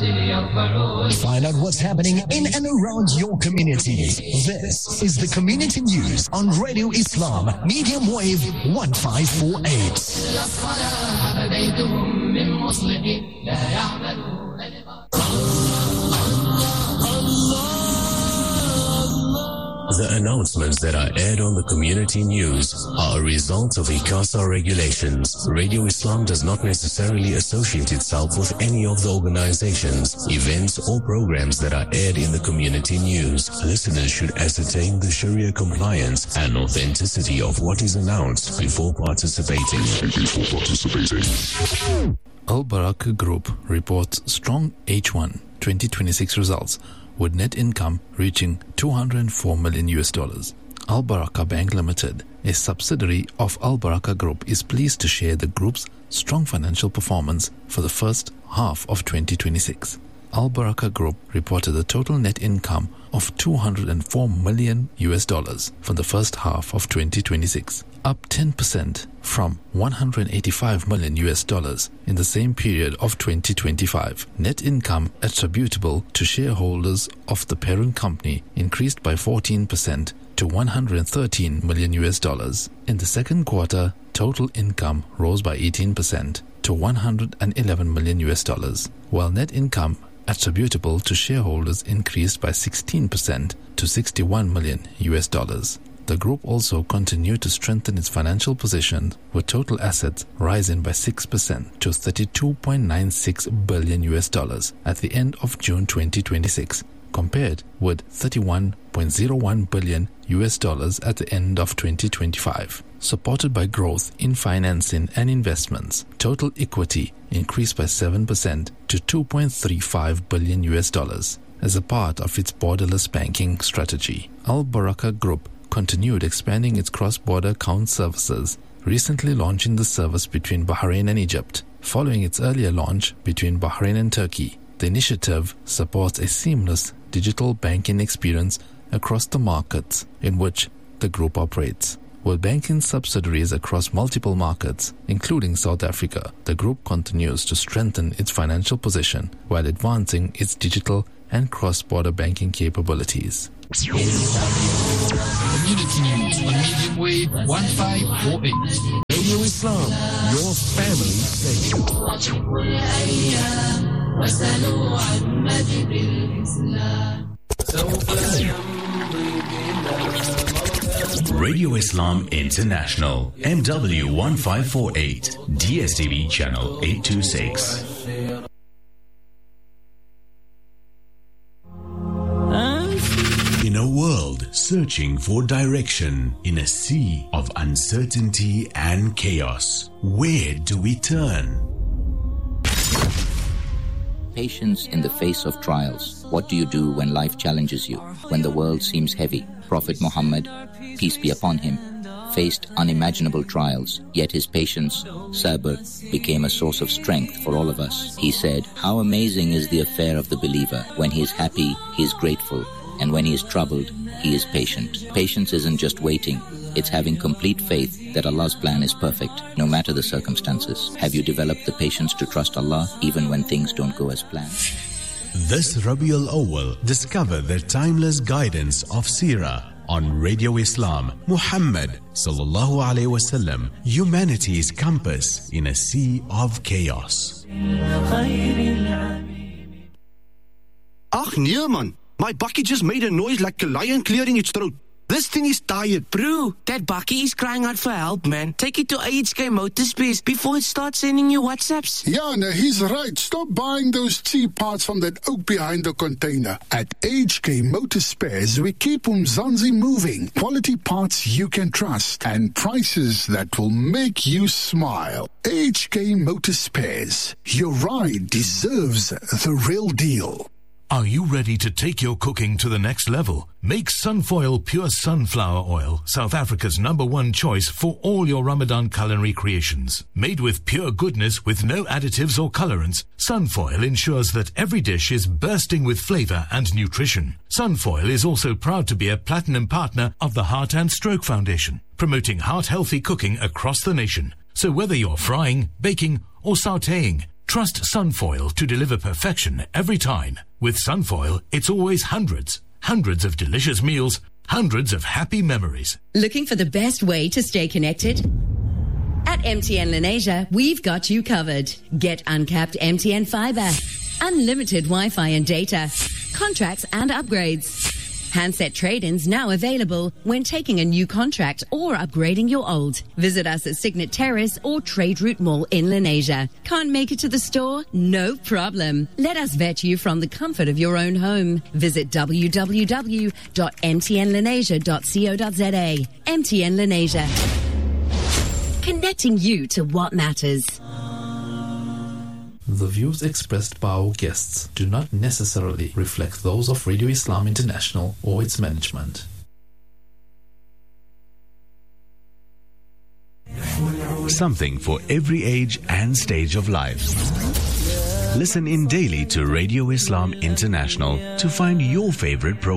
Find out what's happening in and around your community. This is the Community News on Radio Islam, medium wave 1548. The announcements that are aired on the Community News are a result of ICASA regulations. Radio Islam does not necessarily associate itself with any of the organizations, events or programs that are aired in the Community News. Listeners should ascertain the Sharia compliance and authenticity of what is announced before participating. Al Baraka Group reports strong H1 2026 results, with net income reaching $204 million. Al Baraka Bank Limited, a subsidiary of Al Baraka Group, is pleased to share the group's strong financial performance for the first half of 2026. Al Baraka Group reported a total net income of $204 million for the first half of 2026, up 10% from $185 million in the same period of 2025. Net income attributable to shareholders of the parent company increased by 14% to $113 million. In the second quarter, total income rose by 18% to $111 million, while net income attributable to shareholders increased by 16% to $61 million. The group also continued to strengthen its financial position, with total assets rising by 6% to $32.96 billion at the end of June 2026, compared with $31.01 billion at the end of 2025. Supported by growth in financing and investments, total equity increased by 7% to $2.35 billion as a part of its borderless banking strategy. Al Baraka Group continued expanding its cross-border account services, recently launching the service between Bahrain and Egypt. Following its earlier launch between Bahrain and Turkey, the initiative supports a seamless digital banking experience across the markets in which the group operates. With banking subsidiaries across multiple markets, including South Africa, the group continues to strengthen its financial position while advancing its digital and cross-border banking capabilities. Community News on medium wave 1548. Radio Islam, your family station. Radio Islam International, MW 1548, DSTV channel 826. In a world searching for direction, in a sea of uncertainty and chaos, where do we turn? Patience in the face of trials. What do you do when life challenges you, when the world seems heavy? Prophet Muhammad, peace be upon him, faced unimaginable trials, yet his patience, sabr, became a source of strength for all of us. He said, "How amazing is the affair of the believer. When he is happy, he is grateful, and when he is troubled, he is patient." Patience isn't just waiting. It's having complete faith that Allah's plan is perfect, no matter the circumstances. Have you developed the patience to trust Allah even when things don't go as planned? This Rabiul Awwal, discover the timeless guidance of Seerah on Radio Islam. Muhammad sallallahu alaihi wasallam, humanity's compass in a sea of chaos. Ach nee man, my bakkie just made a noise like a lion clearing its throat. This thing is tired. Bro, that bakkie is crying out for help, man. Take it to AHK Motorspace before it starts sending you WhatsApps. Yeah, no, he's right. Stop buying those cheap parts from that oak behind the container. At AHK Motorspares, we keep Umzansi moving. Quality parts you can trust and prices that will make you smile. AHK Motorspares. Your ride deserves the real deal. Are you ready to take your cooking to the next level? Make Sunfoil Pure Sunflower Oil, South Africa's #1 choice for all your Ramadan culinary creations. Made with pure goodness with no additives or colorants, Sunfoil ensures that every dish is bursting with flavor and nutrition. Sunfoil is also proud to be a platinum partner of the Heart and Stroke Foundation, promoting heart-healthy cooking across the nation. So whether you're frying, baking, or sautéing, Trust Sunfoil to deliver perfection every time. With Sunfoil, it's always hundreds of delicious meals, hundreds of happy memories. Looking for the best way to stay connected? At MTN Lenasia, we've got you covered. Get uncapped MTN fiber, unlimited Wi-Fi and data, contracts and upgrades. Handset trade-ins now available when taking a new contract or upgrading your old. Visit us at Signet Terrace or Trade Route Mall in Lenasia. Can't make it to the store? No problem. Let us vet you from the comfort of your own home. Visit www.mtnlenasia.co.za. MTN Lenasia. Connecting you to what matters. The views expressed by our guests do not necessarily reflect those of Radio Islam International or its management. Something for every age and stage of life. Listen in daily to Radio Islam International to find your favorite program.